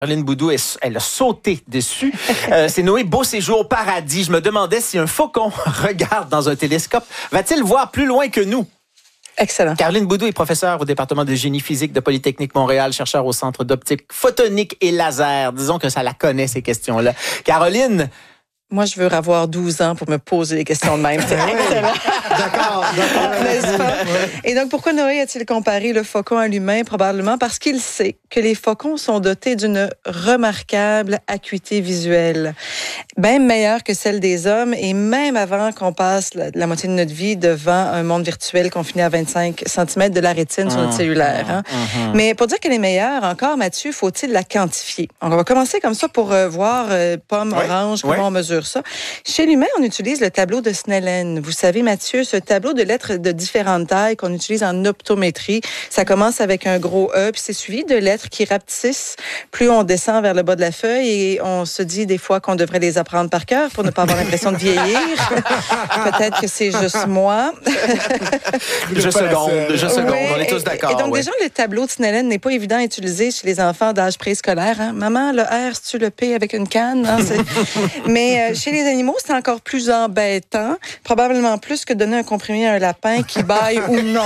Caroline Boudou, elle a sauté dessus. C'est Noé, beau séjour au paradis. Je me demandais si un faucon regarde dans un télescope, va-t-il voir plus loin que nous? Excellent. Caroline Boudou est professeure au département de génie physique de Polytechnique Montréal, chercheur au Centre d'optique photonique et laser. Disons que ça la connaît, ces questions-là. Caroline... Moi, je veux avoir 12 ans pour me poser des questions de même. C'est excellent. D'accord. N'est-ce pas? Et donc, pourquoi Noé a-t-il comparé le faucon à l'humain? Probablement parce qu'il sait que les faucons sont dotés d'une remarquable acuité visuelle, bien meilleure que celle des hommes, et même avant qu'on passe la moitié de notre vie devant un monde virtuel confiné à 25 cm de la rétine sur notre cellulaire. Hein? Mais pour dire qu'elle est meilleure, encore, Mathieu, faut-il la quantifier? On va commencer comme ça pour voir pomme, orange, comment on mesure ça. Chez l'humain, on utilise le tableau de Snellen. Vous savez, Mathieu, ce tableau de lettres de différentes tailles qu'on utilise en optométrie. Ça commence avec un gros E, puis c'est suivi de lettres qui rapetissent. Plus on descend vers le bas de la feuille, et on se dit des fois qu'on devrait les apprendre par cœur pour ne pas avoir l'impression de vieillir. Peut-être que c'est juste moi. Je seconde. Oui, On est tous d'accord. Et donc, déjà, le tableau de Snellen n'est pas évident à utiliser chez les enfants d'âge préscolaire. Hein? Maman, le R, c'est-tu le P avec une canne? Hein? Mais chez les animaux, c'est encore plus embêtant. Probablement plus que donner un comprimé à un lapin qui bâille ou non.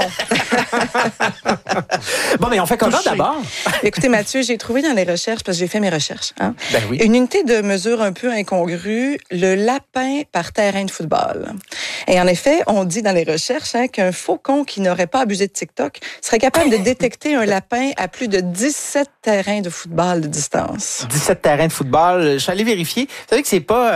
Bon, mais on fait comment d'abord? Écoutez, Mathieu, j'ai trouvé dans les recherches, parce que j'ai fait mes recherches, hein, Ben oui. une unité de mesure un peu incongrue, le lapin par terrain de football. Et en effet, on dit dans les recherches qu'un faucon qui n'aurait pas abusé de TikTok serait capable de détecter un lapin à plus de 17 terrains de football de distance. 17 terrains de football. Je suis allé vérifier. Vous savez que c'est pas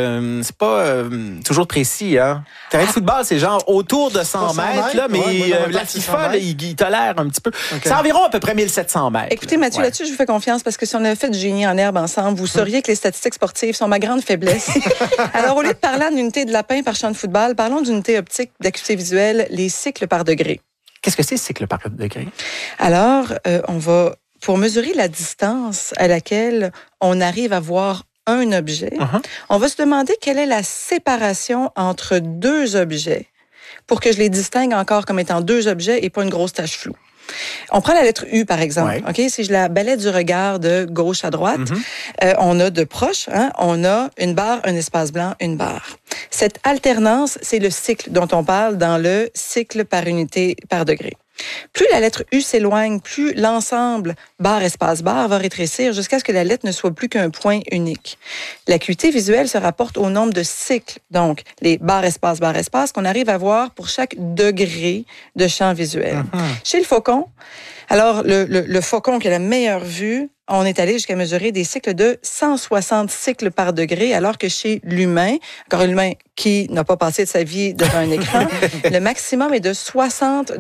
toujours précis, hein? Terrain de football, c'est genre autour de 100 mètres, là, mais la FIFA, là, il tolère un petit peu. Okay. C'est environ à peu près 1700 mètres. Écoutez, Mathieu, là-dessus, je vous fais confiance parce que si on avait fait du génie en herbe ensemble, vous sauriez que les statistiques sportives sont ma grande faiblesse. Alors, au lieu de parler d'une unité de lapin par champ de football, parlons d'une unité optique d'acuité visuelle, les cycles par degré. Qu'est-ce que c'est, cycle par degré? Alors, pour mesurer la distance à laquelle on arrive à voir un objet, on va se demander quelle est la séparation entre deux objets pour que je les distingue encore comme étant deux objets et pas une grosse tache floue. On prend la lettre U, par exemple. Ouais. Okay? Si je la balaie du regard de gauche à droite, on a de proche, on a une barre, un espace blanc, une barre. Cette alternance, c'est le cycle dont on parle dans le cycle par unité par degré. Plus la lettre U s'éloigne, plus l'ensemble barre, espace, barre va rétrécir jusqu'à ce que la lettre ne soit plus qu'un point unique. L'acuité visuelle se rapporte au nombre de cycles, donc les barres, espace, qu'on arrive à voir pour chaque degré de champ visuel. Chez le faucon, alors le faucon qui a la meilleure vue, on est allé jusqu'à mesurer des cycles de 160 cycles par degré, alors que chez l'humain, encore l'humain qui n'a pas passé de sa vie devant un écran, le maximum est de 60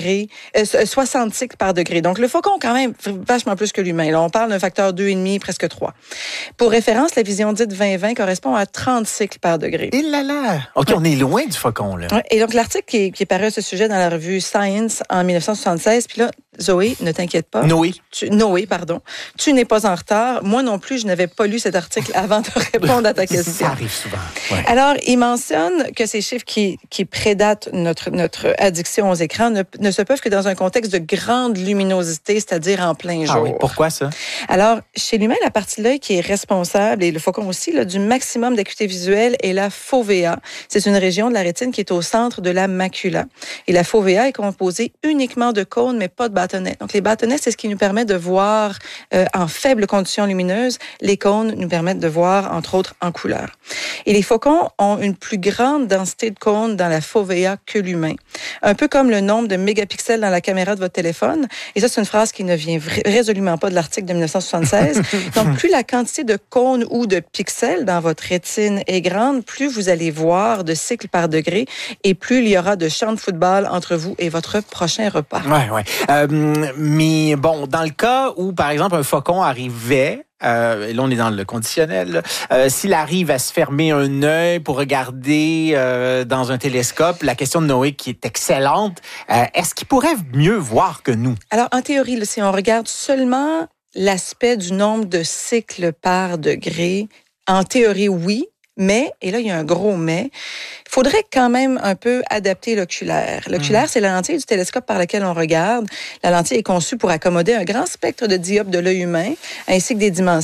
cycles par degré. Donc, le faucon, quand même, vachement plus que l'humain. Là, on parle d'un facteur 2,5, presque 3. Pour référence, la vision dite 20/20 correspond à 30 cycles par degré. Et là là! OK, on est loin du faucon, là. Et donc, l'article qui est paru à ce sujet dans la revue Science en 1976, puis là, Zoé, ne t'inquiète pas. Noé, pardon. Tu n'es pas en retard. Moi non plus, je n'avais pas lu cet article avant de répondre à ta question. Ça arrive souvent. Ouais. Alors, il mentionne que ces chiffres qui prédatent notre addiction aux écrans ne se peuvent que dans un contexte de grande luminosité, c'est-à-dire en plein jour. Ah oui, pourquoi ça? Alors, chez l'humain, la partie de l'œil qui est responsable, et le faucon aussi, là, du maximum d'acuité visuelle est la fovea. C'est une région de la rétine qui est au centre de la macula. Et la fovea est composée uniquement de cônes, mais pas de bâtonnets. Donc, les bâtonnets, c'est ce qui nous permet de voir en faibles conditions lumineuses. Les cônes nous permettent de voir, entre autres, en couleur. Et les faucons ont une plus grande densité de cônes dans la fovea que l'humain. Un peu comme le nombre de mégapixels dans la caméra de votre téléphone. Et ça, c'est une phrase qui ne vient résolument pas de l'article de 1976. Donc, plus la quantité de cônes ou de pixels dans votre rétine est grande, plus vous allez voir de cycles par degré et plus il y aura de champs de football entre vous et votre prochain repas. Ouais. Mais bon, dans le cas où, par exemple, un faucon arrivait, et là, on est dans le conditionnel. S'il arrive à se fermer un œil pour regarder dans un télescope, la question de Noé qui est excellente, est-ce qu'il pourrait mieux voir que nous? Alors, en théorie, là, si on regarde seulement l'aspect du nombre de cycles par degré, en théorie, oui. Mais, et là, il y a un gros mais, il faudrait quand même un peu adapter l'oculaire. L'oculaire, c'est la lentille du télescope par laquelle on regarde. La lentille est conçue pour accommoder un grand spectre de dioptres de l'œil humain, ainsi que des dimensions